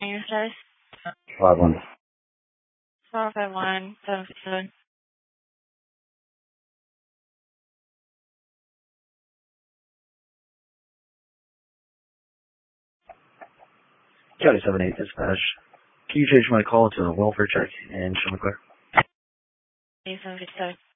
Your size? 5-1. 451, 757. Charlie 78 dispatch. Can you change my call to a welfare check and show me clear? 757.